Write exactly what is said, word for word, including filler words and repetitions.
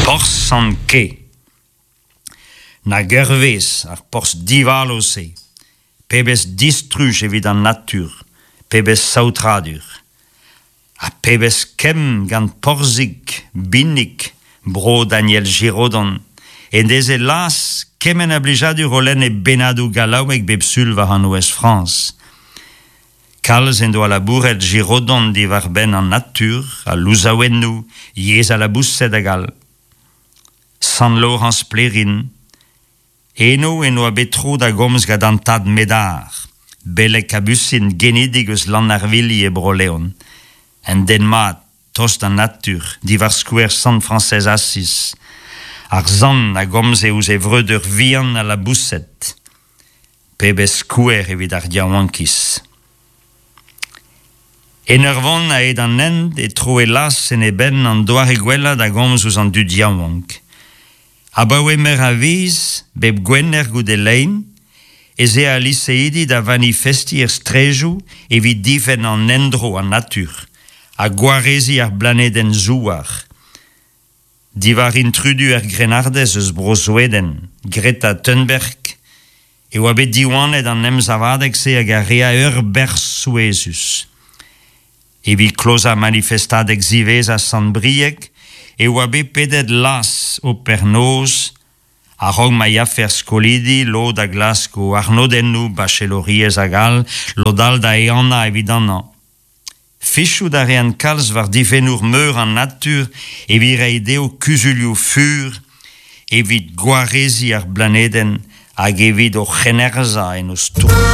Porz an ke. Na gervez ar porz dival ose. Pebez distruj evit an natur. Pebez sautradur. A pebez kem gant porzik, binnik, bro Daniel Giraudon. En deze las kemen a blijadur olen e benadou galauek bepsul war an Ouest France. Kalz en do a labouret Giraudon di war ben an natur, a louzaouennou, yez a la bousset agal. San Laurence Plérin, eno eno a betro da gomz gad an tad medar, bele kabusin genidig eus lan ar vili e broleon, en den mat, tost an natur, di var skouer San Francesc Assis, ar zan a gomz e ouz e vreuder vian a la bousset, pebez skouer evit ar diawankis. Enervon a ed an end e tro e las en e ben an doar e gwella da gomz ouz an du diawank. Abaoe mer a viz, bep gwenner gout e lein, ez e a liseidi da manifesti er strejou evit difen an endro an natur, a gwarezi ar blaneden zouar. Divar intrudu er grenardez eus brozoueden, Greta Thunberg, e oa bet diwaned an em zavadek se hag a rea ur bers souezus. Evit kloza manifestadek zivez a San Brieg, e oa bet pedet las o pernoz, a rog ma yafer skolidi, lo da glasko arnodennou bacheloriez agal, lo dal da eana evidana. Fichou da rean kalz var difenour meur an natur, evit reideo kuzulio fur, evit gwarezi ar blaneden, hag evit o generza en o stou.